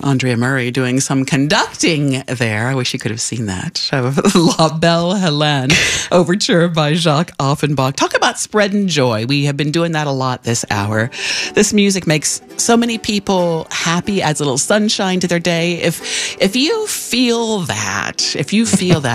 Andrea Murray doing some conducting there. I wish you could have seen that. La Belle Helene, overture by Jacques Offenbach. Talk about spreading joy. We have been doing that a lot this hour. This music makes so many people happy, adds a little sunshine to their day. If you feel that,